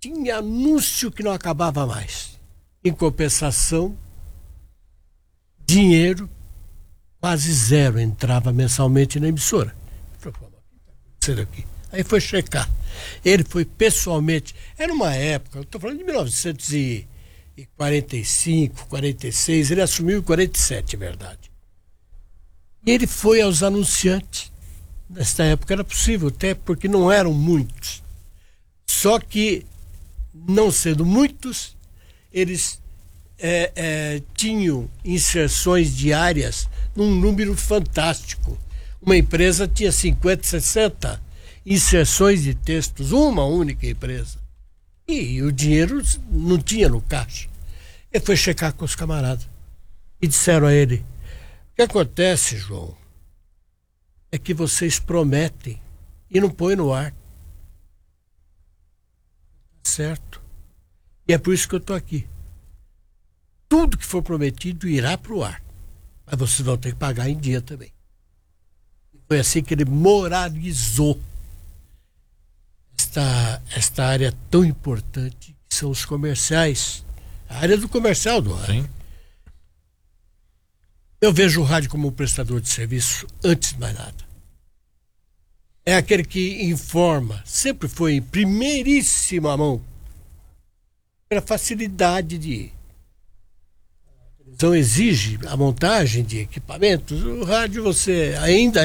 tinha anúncio que não acabava mais. Em compensação, dinheiro quase zero entrava mensalmente na emissora. Aqui. Aí foi checar. Ele foi pessoalmente. Era uma época, eu estou falando de 1945, 46, ele assumiu em 47, é verdade. E ele foi aos anunciantes. Nesta época era possível, até porque não eram muitos. Só que, não sendo muitos, eles tinham inserções diárias num número fantástico. Uma empresa tinha 50, 60 inserções de textos, uma única empresa. E o dinheiro não tinha no caixa. Ele foi checar com os camaradas. E disseram a ele: o que acontece, João, é que vocês prometem e não põem no ar. Certo? E é por isso que eu estou aqui. Tudo que for prometido irá para o ar. Mas vocês vão ter que pagar em dia também. Foi assim que ele moralizou esta área tão importante que são os comerciais. A área do comercial do rádio. Sim. Eu vejo o rádio como um prestador de serviço antes de mais nada. É aquele que informa, sempre foi em primeiríssima mão, pela facilidade de... Então exige a montagem de equipamentos. O rádio você ainda